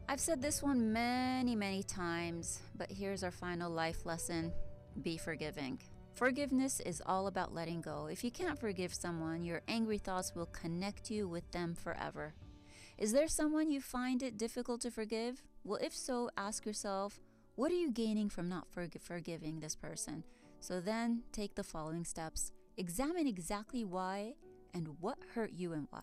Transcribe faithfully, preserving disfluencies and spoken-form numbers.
I've said this one many, many times, but here's our final life lesson. Be forgiving. Forgiveness is all about letting go. If you can't forgive someone, your angry thoughts will connect you with them forever. Is there someone you find it difficult to forgive? Well, if so, ask yourself, what are you gaining from not forg- forgiving this person? So then take the following steps. Examine exactly why and what hurt you and why.